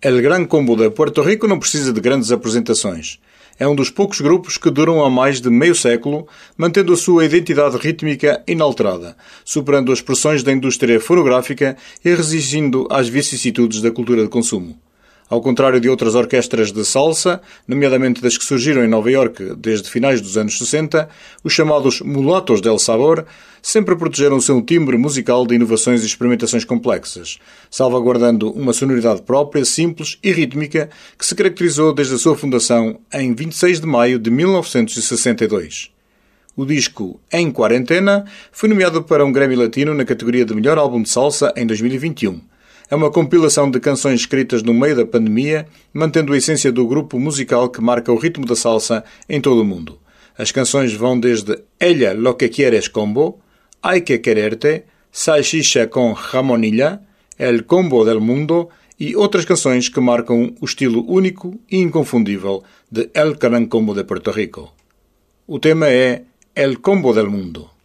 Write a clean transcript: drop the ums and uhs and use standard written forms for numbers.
El Gran Combo de Puerto Rico não precisa de grandes apresentações. É um dos poucos grupos que duram há mais de meio século, mantendo a sua identidade rítmica inalterada, superando as pressões da indústria fonográfica e resistindo às vicissitudes da cultura de consumo. Ao contrário de outras orquestras de salsa, nomeadamente das que surgiram em Nova Iorque desde finais dos anos 60, os chamados Mulatos del Sabor sempre protegeram o seu timbre musical de inovações e experimentações complexas, salvaguardando uma sonoridade própria, simples e rítmica que se caracterizou desde a sua fundação em 26 de maio de 1962. O disco Em Quarentena foi nomeado para um Grammy Latino na categoria de Melhor Álbum de Salsa em 2021. É uma compilação de canções escritas no meio da pandemia, mantendo a essência do grupo musical que marca o ritmo da salsa em todo o mundo. As canções vão desde Ella lo que quieres combo, Hay que quererte, Salchicha con jamonilla, El combo del mundo e outras canções que marcam o estilo único e inconfundível de El Gran Combo de Puerto Rico. O tema é El combo del mundo.